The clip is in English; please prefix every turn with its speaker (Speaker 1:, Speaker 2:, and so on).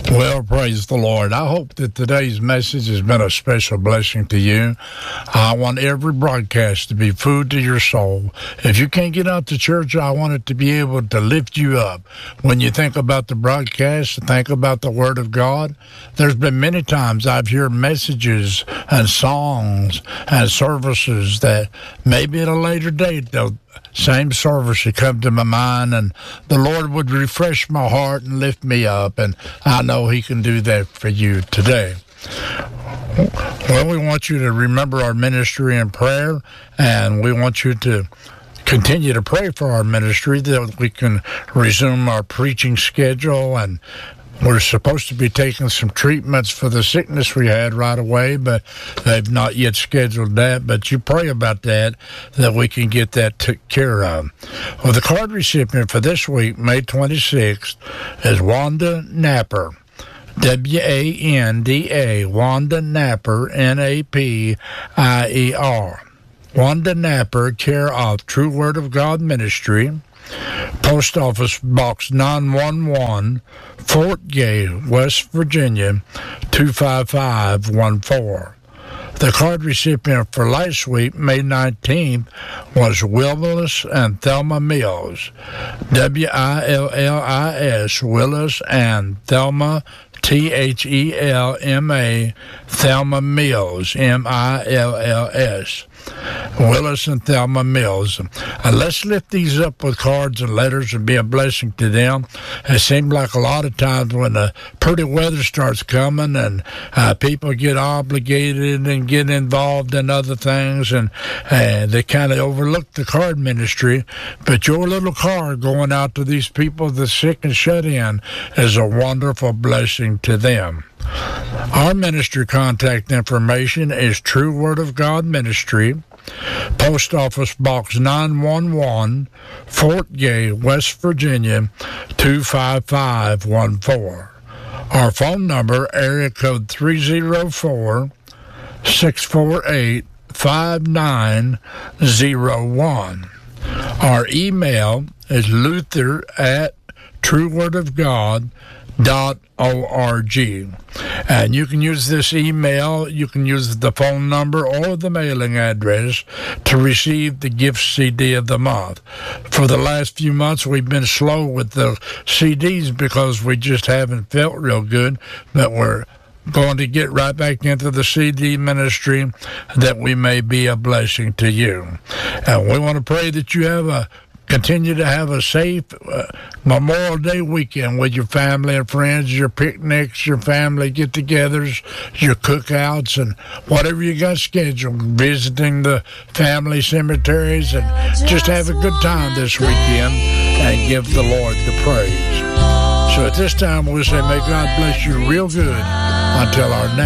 Speaker 1: Well, praise the Lord. I hope that today's message has been a special blessing to you. I want every broadcast to be food to your soul. If you can't get out to church, I want it to be able to lift you up. When you think about the broadcast, think about the Word of God. There's been many times I've heard messages and songs and services that maybe at a later date, the same service would come to my mind, and the Lord would refresh my heart and lift me up, and I know He can do that for you today. Well, we want you to remember our ministry in prayer, and we want you to continue to pray for our ministry that we can resume our preaching schedule. And we're supposed to be taking some treatments for the sickness we had right away, but they've not yet scheduled that. But you pray about that we can get that taken care of. Well, the card recipient for this week, May 26th, is Wanda Napper. W-A-N-D-A, Wanda Napper, N-A-P-I-E-R. Wanda Napper, care of True Word of God Ministry, Post Office Box 911, Fort Gay, West Virginia, 25514. The card recipient for last week, May 19th, was Willis and Thelma Mills. W-I-L-L-I-S, Willis and Thelma, T-H-E-L-M-A, Thelma Mills, M-I-L-L-S. Willis and Thelma Mills. Let's lift these up with cards and letters and be a blessing to them. It seems like a lot of times when the pretty weather starts coming and people get obligated and get involved in other things, and they kind of overlook the card ministry. But your little card going out to these people that's sick and shut in is a wonderful blessing to them. Our ministry contact information is True Word of God Ministry, Post Office Box 911, Fort Gay, West Virginia, 25514. Our phone number, area code 304-648-5901. Our email is luther@truewordofgod.org. And you can use this email, you can use the phone number or the mailing address to receive the gift CD of the month. For the last few months, we've been slow with the CDs because we just haven't felt real good, but we're going to get right back into the CD ministry that we may be a blessing to you. And we want to pray that you continue to have a safe Memorial Day weekend with your family and friends, your picnics, your family get-togethers, your cookouts, and whatever you got scheduled, visiting the family cemeteries, and just have a good time this weekend and give the Lord the praise. So at this time, we'll say, may God bless you real good until our next